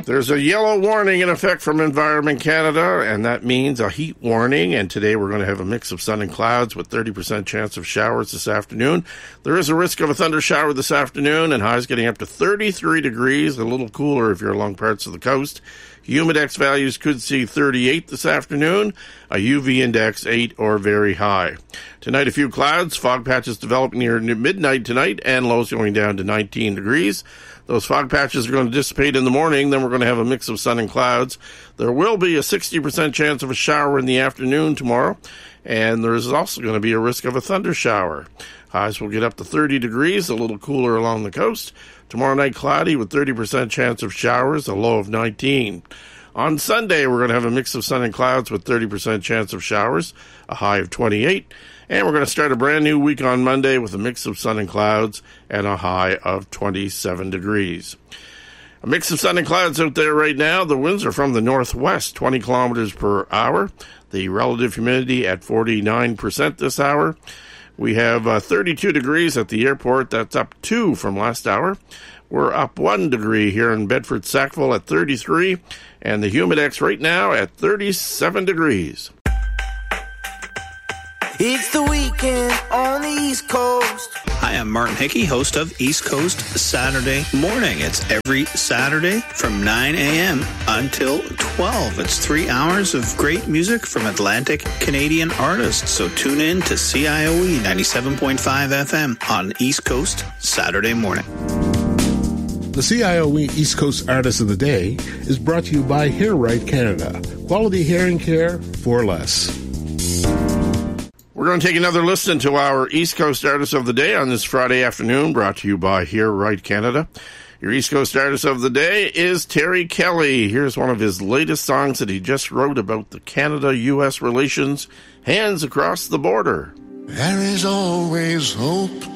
There's a yellow warning in effect from Environment Canada, and that means a heat warning. And today we're going to have a mix of sun and clouds with 30% chance of showers this afternoon. There is a risk of a thunder shower this afternoon, and highs getting up to 33 degrees, a little cooler if you're along parts of the coast. Humidex values could see 38 this afternoon, a UV index 8 or very high. Tonight, a few clouds, fog patches developing near midnight tonight, and lows going down to 19 degrees. Those fog patches are going to dissipate in the morning. Then we're going to have a mix of sun and clouds. There will be a 60% chance of a shower in the afternoon tomorrow, and there's also going to be a risk of a thunder shower. Highs will get up to 30 degrees, a little cooler along the coast. Tomorrow night, cloudy with 30% chance of showers, a low of 19. On Sunday, we're going to have a mix of sun and clouds with 30% chance of showers, a high of 28. And we're going to start a brand new week on Monday with a mix of sun and clouds and a high of 27 degrees. A mix of sun and clouds out there right now. The winds are from the northwest, 20 kilometers per hour. The relative humidity at 49% this hour. We have 32 degrees at the airport. That's up 2 from last hour. We're up 1 degree here in Bedford-Sackville at 33. And the humidex right now at 37 degrees. It's the weekend on the East Coast. Hi, I'm Martin Hickey, host of East Coast Saturday Morning. It's every Saturday from 9 a.m. until 12. It's 3 hours of great music from Atlantic Canadian artists. So tune in to CIOE 97.5 FM on East Coast Saturday Morning. The CIOE East Coast Artist of the Day is brought to you by Hair Right Canada. Quality hearing care for less. We're going to take another listen to our East Coast Artist of the Day on this Friday afternoon, brought to you by Hear Right Canada. Your East Coast Artist of the Day is Terry Kelly. Here's one of his latest songs that he just wrote about the Canada-U.S. relations, Hands Across the Border. There is always hope